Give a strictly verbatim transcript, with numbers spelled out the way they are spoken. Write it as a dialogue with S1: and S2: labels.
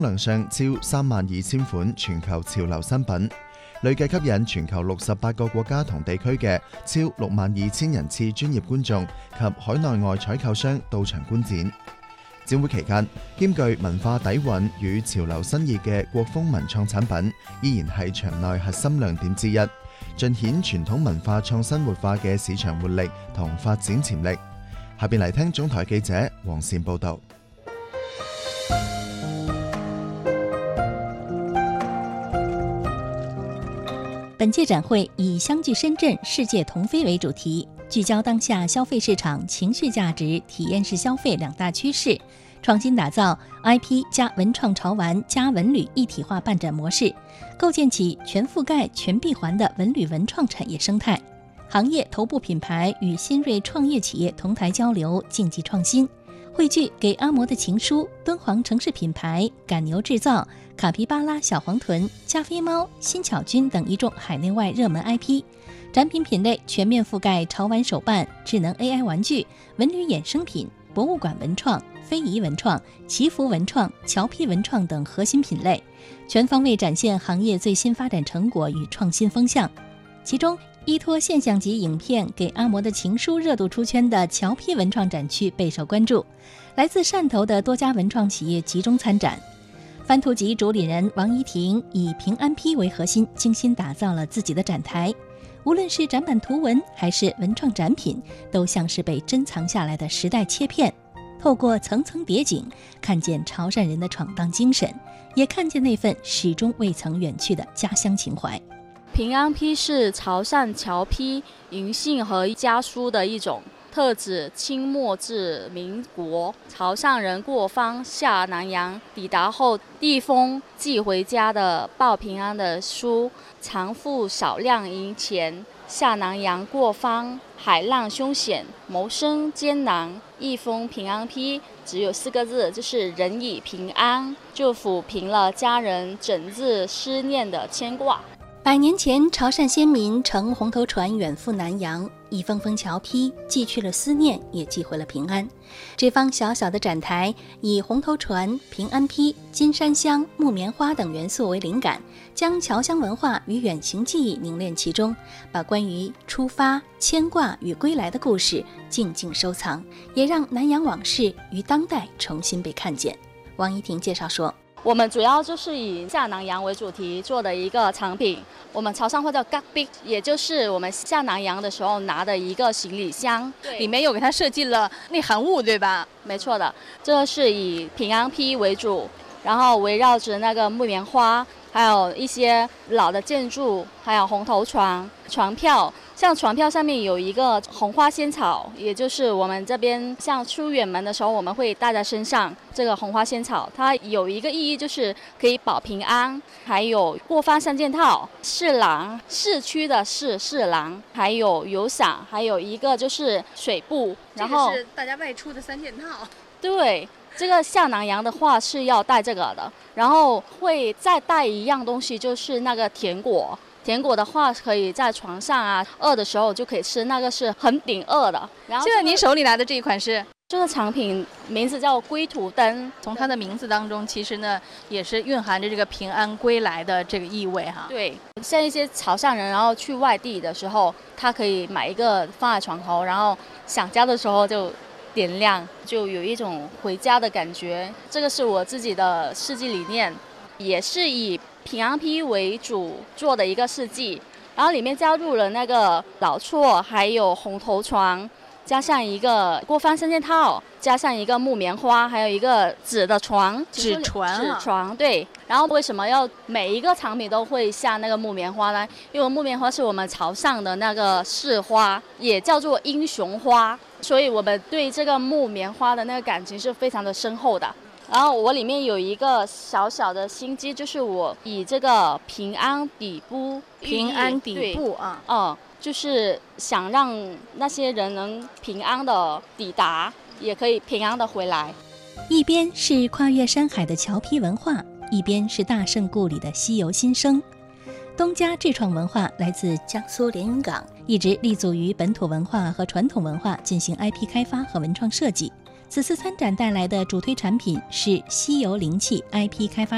S1: 量上超三萬二千款全球潮流新品，累計吸引全球六十八個國家同地區嘅超六萬二千人次專業觀眾及海內外採購商到場觀展。展會期間，兼具文化底蘊與潮流新意嘅國風文創產品，依然係場內核心亮點之一，盡顯傳統文化創新活化嘅市場活力同發展潛力。下邊嚟聽總台記者黃善報導。
S2: 本屆展會以相聚深圳，世界同飛為主題，聚焦當下消費市場情緒價值、體驗式消費兩大趨勢，創新打造 I P 加文創潮玩加文旅一體化辦展模式，構建起全覆蓋全閉環的文旅文創產業生態。行業頭部品牌與新銳創業企業同台交流，競技創新，匯聚給阿嬤的情書、敦煌城市品牌趕牛製造、卡皮巴拉小黃豚、加菲貓、新巧君等一眾海內外熱門 I P， 展品品類全面覆蓋潮玩手辦、智能 A I 玩具、文旅衍生品、博物館文創、非遺文創、祈福文創、橋坯文創等核心品類，全方位展現行業最新發展成果與創新風向。其中，依託現象級影片《給阿嬤的情書》熱度出圈的橋坯文創展區備受關注，來自汕頭的多家文創企業集中參展。番圖集主理人王怡婷以平安坯為核心，精心打造了自己的展台。無論是展板圖文還是文創展品，都像是被珍藏下來的時代切片。透過層層疊景，看見潮汕人的闖蕩精神，也看見那份始終未曾遠去的家鄉情懷。
S3: 平安坯是潮汕橋坯銀杏和家書的一種，特指清末至民國潮汕人過方下南洋抵達後遞封寄回家的報平安的書，常附少量銀錢。下南洋過方，海浪兇險，謀生艱難，一封平安坯只有四個字，就是人已平安，就撫平了家人整日思念的牽掛。
S2: 百年前，潮汕先民乘紅頭船遠赴南洋，一封封橋坯寄去了思念，也寄回了平安。這方小小的展台，以紅頭船、平安坯、金山香、木棉花等元素為靈感，將僑鄉文化與遠行記憶凝練其中，把關於出發、牽掛與歸來的故事靜靜收藏，也讓南洋往事於當代重新被看見。王怡婷介紹說，
S3: 我們主要就是以下南洋為主題做的一個產品，我們潮汕話叫嘎逼，也就是我們下南洋的時候拿的一個行李箱，
S4: 裡面有給它設計了內含物，對吧？
S3: 沒錯的，這是以平安坯為主，然後圍繞着那個木棉花，還有一些老的建築，還有紅頭船、船票。像船票上面有一個紅花仙草，也就是我們這邊像出遠門的時候我們會帶在身上，這個紅花仙草它有一個意義，就是可以保平安。還有過方三件套，市廊，市區的市市廊，還有雨傘，還有一個就是水布，然後
S4: 這個是大家外出的三件套。
S3: 對，這個下南洋的話是要帶這個的，然後會再帶一樣東西，就是那個甜果。甜果的話可以在床上啊，餓的時候就可以吃，那個是很頂餓的。然後、這個，
S4: 現在您手裡拿的這一款是
S3: 這個產品名字叫歸途燈，
S4: 從它的名字當中，其實呢也是蘊含着這個平安歸來的這個意味哈。
S3: 對，像一些潮汕人，然後去外地的時候，他可以買一個放在床頭，然後想家的時候就點亮，就有一種回家的感覺。這個是我自己的設計理念，也是以平安坯為主做的一個設計，然後裡面加入了那個老厝，還有紅頭床，加上一個過方三件套，加上一個木棉花，還有一個紙的床，
S4: 紙船啊，
S3: 紙床對。然後為什麼要每一個產品都會下那個木棉花呢？因為木棉花是我們潮汕的那個市花，也叫做英雄花，所以我們對這個木棉花的那個感情是非常的深厚的。然後我裡面有一個小小的心機，就是我以這個平安底部，
S4: 平安底部啊，
S3: 嗯，就是想讓那些人能平安的抵達，也可以平安的回來。
S2: 一邊是跨越山海的橋坯文化，一邊是大聖故裡的西遊新生。東家智創文化來自江蘇連雲港，一直立足於本土文化和傳統文化進行 I P 開發和文創設計。此次參展帶來的主推產品是西遊靈氣 I P 開發